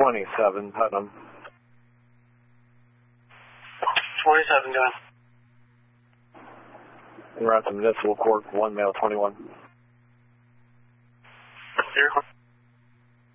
27, Putnam. 27, go ahead. We're at the municipal court, 1 male 21. Here.